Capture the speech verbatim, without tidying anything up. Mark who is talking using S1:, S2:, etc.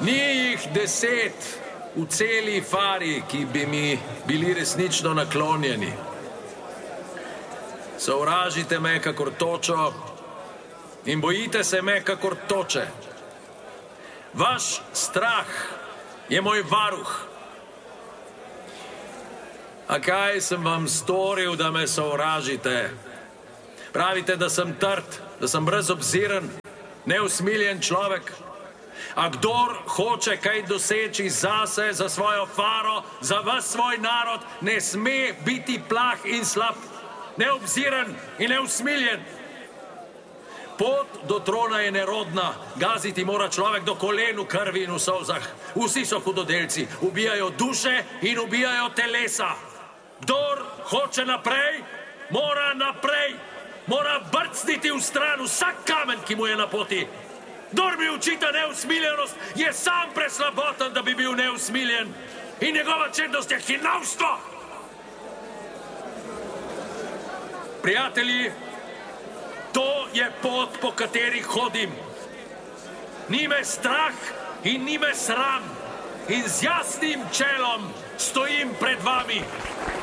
S1: Ni jih deset v celi fari, ki bi mi bili resnično naklonjeni. Sovražite me kakor točo in bojite se me kakor toče. Vaš strah je moj varuh. A kaj sem vam storil, da me sovražite? Pravite, da sem trd, da sem brezobziren, neusmiljen človek. A kdor hoče kaj doseči zase, za svojo faro, za vas svoj narod, ne sme biti plah in slab, neobziren in neusmiljen. Pot do trona je nerodna, gaziti mora človek do kolen v krvi in v solzah. Vsi so hudodelci, ubijajo duše in ubijajo telesa. Kdor hoče naprej, mora naprej, mora brcniti v stran vsak kamen, ki mu je na poti. Kdor mi učita neusmiljenost, je sam preslaboten, da bi bil neusmiljen. In njegova čednost je hinavstvo. Prijatelji, to je pot, po kateri hodim. Ni me strah in ni me sram. In z jasnim čelom stojim pred vami.